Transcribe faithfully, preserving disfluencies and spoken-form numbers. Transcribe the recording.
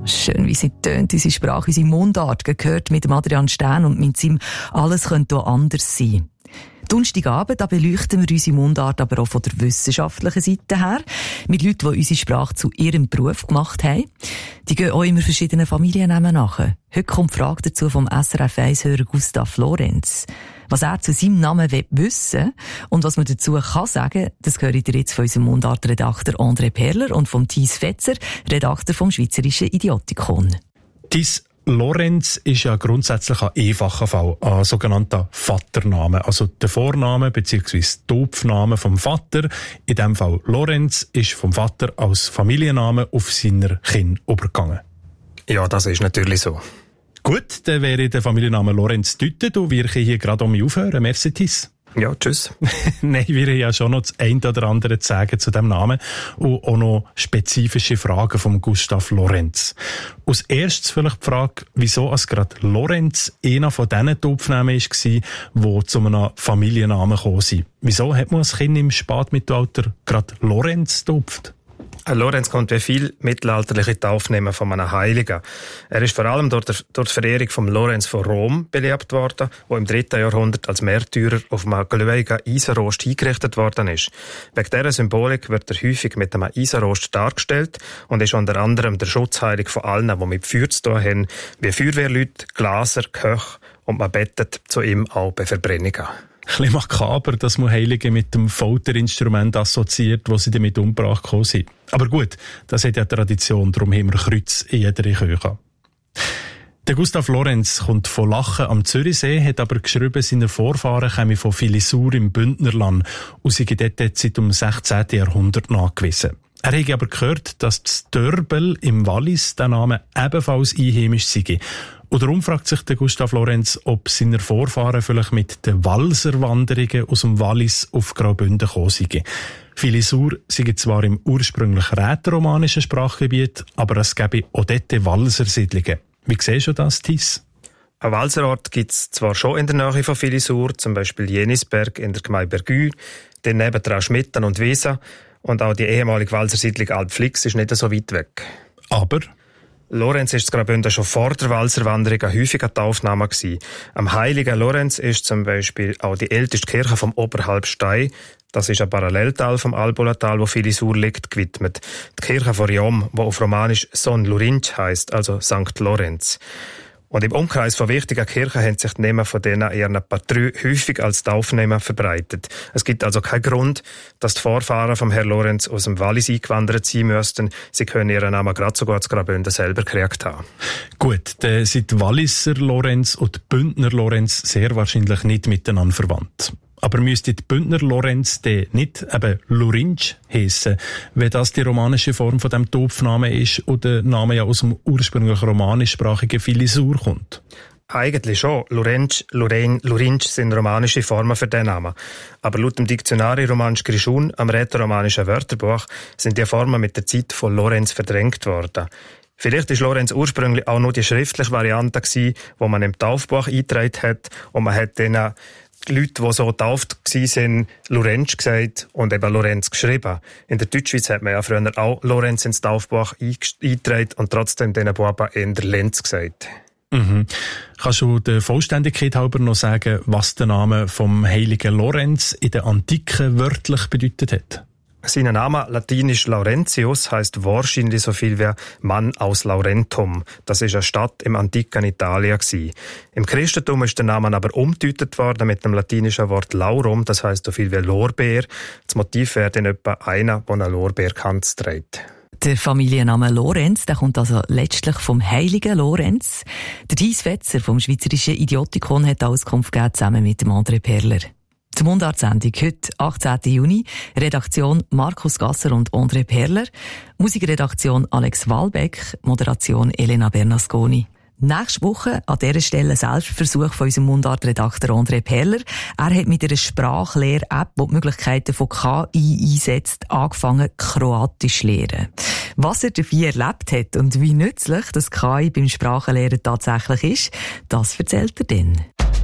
Schön, wie sie tönt, unsere Sprache, unsere Mundart, gehört mit Adrian Stern und mit seinem «Alles könnte auch anders sein». Donnerstagabend, da beleuchten wir unsere Mundart aber auch von der wissenschaftlichen Seite her. Mit Leuten, die unsere Sprache zu ihrem Beruf gemacht haben. Die gehen auch immer verschiedenen Familiennamen nach. Heute kommt die Frage dazu vom S R F eins-Hörer Gustav Lorenz. Was er zu seinem Namen wissen will und was man dazu kann sagen, das hört ihr jetzt von unserem Mundartredakteur André Perler und vom Thies Fetzer, Redakteur vom Schweizerischen Idiotikon. Thies, Lorenz ist ja grundsätzlich ein einfacher Fall, ein sogenannter Vatername. Also der Vorname bzw. Topfname vom Vater, in diesem Fall Lorenz, ist vom Vater als Familienname auf seiner Kinder übergegangen. Ja, das ist natürlich so. Gut, dann wäre der Familienname Lorenz deutet und wir können hier gerade um mich aufhören. Merci, Thies. Ja, tschüss. Nein, wir haben ja schon noch das eine oder andere zu sagen zu diesem Namen und auch noch spezifische Fragen von Gustav Lorenz. Als erstes vielleicht die Frage, wieso es gerade Lorenz einer von diesen Topfnamen war, die zu einem Familiennamen gekommen sind. Wieso hat man als Kind im Spätmittelalter gerade Lorenz getauft? Lorenz kommt wie viele mittelalterliche Taufnamen von einem Heiligen. Er ist vor allem durch die Verehrung von Lorenz von Rom beliebt worden, der im dritten Jahrhundert als Märtyrer auf einem glühigen Eisenrost hingerichtet worden ist. Wegen dieser Symbolik wird er häufig mit einem Eisenrost dargestellt und ist unter anderem der Schutzheilige von allen, die mit Feuer zu tun haben, wie Feuerwehrleute, Glaser, Köche, und man bettet zu ihm auch bei Verbrennungen. Ein bisschen makaber, dass man Heilige mit dem Folterinstrument assoziiert, wo sie damit umgebracht gekommen sind. Aber gut, das hat ja Tradition, darum haben wir Kreuz in jeder Kirche. Der Gustav Lorenz kommt von Lachen am Zürichsee, hat aber geschrieben, seine Vorfahren kämen von Filisur im Bündnerland und sie dort seit dem sechzehnten Jahrhundert nachgewiesen. Er hat aber gehört, dass das Dörbel im Wallis der Name ebenfalls einheimisch sei. Und darum fragt sich der Gustav Lorenz, ob seine Vorfahren vielleicht mit den Walserwanderungen aus dem Wallis auf Graubünden gekommen seien. Filisur sei zwar im ursprünglich rätoromanischen Sprachgebiet, aber es gäbe auch dort Walsersiedlungen. Wie siehst du das, Thies? Ein Walserort gibt es zwar schon in der Nähe von Filisur, zum Beispiel Jenisberg in der Gemeinde Bergü, daneben Trauschmitten und Wiesa, und auch die ehemalige Walsersiedlung Alpflix ist nicht so weit weg. Aber Lorenz ist in Graubünden schon vor der Walserwanderung ein häufiger Taufname gewesen. Am heiligen Lorenz ist zum Beispiel auch die älteste Kirche vom Oberhalbstein, das ist ein Paralleltal vom Albulatal, wo Filisur liegt, gewidmet. Die Kirche von Riom, die auf Romanisch Son Lurinch heisst, also Sankt Lorenz. Und im Umkreis von wichtigen Kirchen haben sich die Namen von denen ihren Patrö häufig als Taufnamen verbreitet. Es gibt also keinen Grund, dass die Vorfahren vom Herrn Lorenz aus dem Wallis eingewandert sein müssten. Sie können ihren Namen gerade sogar zu Graubünden selber gekriegt haben. Gut, dann sind die Walliser Lorenz und die Bündner Lorenz sehr wahrscheinlich nicht miteinander verwandt. Aber müsste die Bündner Lorenz de nicht eben Lurinch heissen, wenn das die romanische Form von dem Topfnamen ist und der Name ja aus dem ursprünglich romanischsprachigen Filisur kommt? Eigentlich schon. Lurench, Lurein, Lurinch sind romanische Formen für den Namen. Aber laut dem Diktionari Romanisch Grischun am rätoromanischen Wörterbuch sind die Formen mit der Zeit von Lorenz verdrängt worden. Vielleicht war Lorenz ursprünglich auch nur die schriftliche Variante gewesen, wo man im Taufbuch eingetragen hat, und man hat denen die Leute, die so getauft waren, Lorenz gesagt und eben Lorenz geschrieben. In der Deutschschweiz hat man ja früher auch Lorenz ins Taufbuch eingetragen und trotzdem diesen Buben eher Lenz gesagt. Mhm. Kannst du der Vollständigkeit halber noch sagen, was der Name vom heiligen Lorenz in der Antike wörtlich bedeutet hat? Sein Name, latinisch Laurentius, heisst wahrscheinlich so viel wie Mann aus Laurentum. Das ist eine Stadt im antiken Italien gewesen. Im Christentum ist der Name aber umgedeutet worden mit dem latinischen Wort Laurum, das heisst so viel wie Lorbeer. Das Motiv wäre dann etwa einer, der einen Lorbeerkranz trägt. Der Familienname Lorenz, der kommt also letztlich vom heiligen Lorenz. Der Thies Fetzer vom Schweizerischen Idiotikon hat Auskunft gegeben, zusammen mit dem André Perler. Die Mundartsendung heute, achtzehnten Juni. Redaktion Markus Gasser und André Perler. Musikredaktion Alex Walbeck. Moderation Elena Bernasconi. Nächste Woche an dieser Stelle ein Selbstversuch von unserem Mundartredakteur André Perler. Er hat mit einer Sprachlehr-App, die die Möglichkeiten von K I einsetzt, angefangen, Kroatisch zu lernen. Was er dabei erlebt hat und wie nützlich das K I beim Sprachenlernen tatsächlich ist, das erzählt er dann.